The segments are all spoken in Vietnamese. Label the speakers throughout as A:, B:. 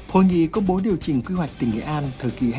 A: Hội nghị công bố điều chỉnh quy hoạch tỉnh Nghệ An thời kỳ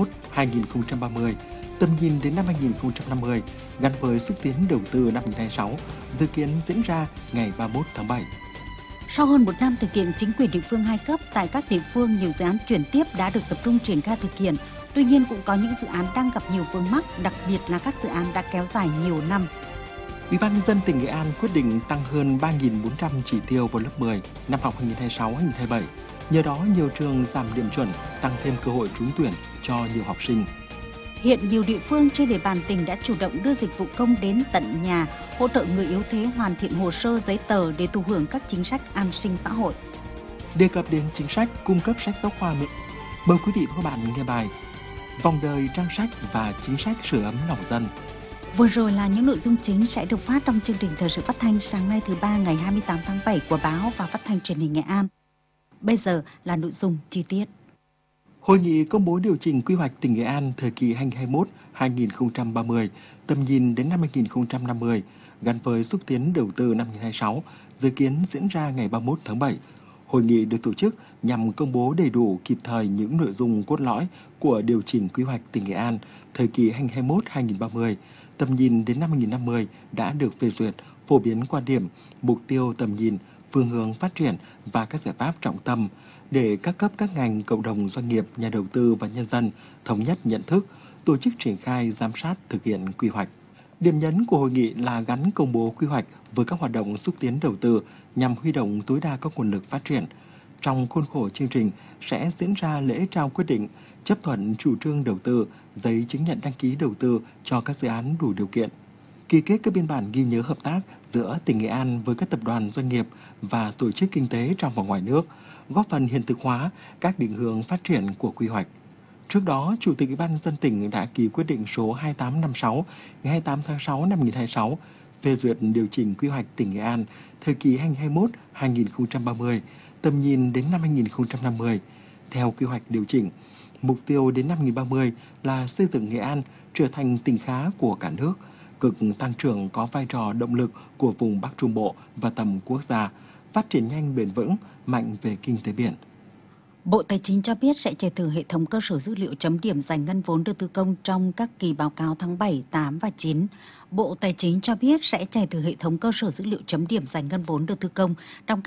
A: 2021-2030, tầm nhìn đến năm 2050 gắn với xúc tiến đầu tư năm 2026, dự kiến diễn ra ngày 31 tháng 7.
B: Sau hơn một năm thực hiện chính quyền địa phương hai cấp, tại các địa phương nhiều dự án chuyển tiếp đã được tập trung triển khai thực hiện. Tuy nhiên cũng có những dự án đang gặp nhiều vướng mắc, đặc biệt là các dự án đã kéo dài nhiều năm.
A: Ủy ban nhân dân tỉnh Nghệ An quyết định tăng hơn 3.400 chỉ tiêu vào lớp 10 năm học 2026-2027. Nhờ đó, nhiều trường giảm điểm chuẩn, tăng thêm cơ hội trúng tuyển cho nhiều học sinh.
B: Hiện nhiều địa phương trên địa bàn tỉnh đã chủ động đưa dịch vụ công đến tận nhà, hỗ trợ người yếu thế hoàn thiện hồ sơ giấy tờ để thụ hưởng các chính sách an sinh xã hội.
A: Đề cập đến chính sách cung cấp sách giáo khoa miễn phí, mời quý vị và các bạn nghe bài Vòng đời trang sách và chính sách sưởi ấm lòng dân.
B: Vừa rồi là những nội dung chính sẽ được phát trong chương trình thời sự phát thanh sáng nay thứ ba ngày 28 tháng 7 của báo và phát thanh truyền hình Nghệ An. Bây giờ là nội dung chi tiết.
A: Hội nghị công bố điều chỉnh quy hoạch tỉnh Nghệ An thời kỳ 2021-2030, tầm nhìn đến năm 2050, gắn với xúc tiến đầu tư năm 2026, dự kiến diễn ra ngày 31 tháng 7. Hội nghị được tổ chức nhằm công bố đầy đủ kịp thời những nội dung cốt lõi của điều chỉnh quy hoạch tỉnh Nghệ An thời kỳ 2021-2030, tầm nhìn đến năm 2050 đã được phê duyệt, phổ biến quan điểm, mục tiêu tầm nhìn, phương hướng phát triển và các giải pháp trọng tâm để các cấp các ngành, cộng đồng doanh nghiệp, nhà đầu tư và nhân dân thống nhất nhận thức, tổ chức triển khai giám sát thực hiện quy hoạch. Điểm nhấn của hội nghị là gắn công bố quy hoạch với các hoạt động xúc tiến đầu tư nhằm huy động tối đa các nguồn lực phát triển. Trong khuôn khổ chương trình sẽ diễn ra lễ trao quyết định chấp thuận chủ trương đầu tư, giấy chứng nhận đăng ký đầu tư cho các dự án đủ điều kiện, ký kết các biên bản ghi nhớ hợp tác giữa tỉnh Nghệ An với các tập đoàn doanh nghiệp và tổ chức kinh tế trong và ngoài nước, góp phần hiện thực hóa các định hướng phát triển của quy hoạch. Trước đó, Chủ tịch Ủy ban nhân dân tỉnh đã ký quyết định số 2856 ngày 28 tháng 6 năm 2026 phê duyệt điều chỉnh quy hoạch tỉnh Nghệ An thời kỳ 2021-2030, tầm nhìn đến năm 2050. Theo quy hoạch điều chỉnh, mục tiêu đến năm 2030 là xây dựng Nghệ An trở thành tỉnh khá của cả nước, cực tăng trưởng có vai trò động lực của vùng Bắc Trung Bộ và tầm quốc gia, phát triển nhanh bền vững, mạnh về kinh tế biển.
B: Bộ Tài chính cho biết sẽ chạy thử hệ thống cơ sở dữ liệu chấm điểm giải ngân vốn đầu tư công trong các kỳ báo cáo tháng 7, 8 và 9. Bộ Tài chính cho biết sẽ chạy thử hệ thống cơ sở dữ liệu chấm điểm giải ngân vốn đầu tư công trong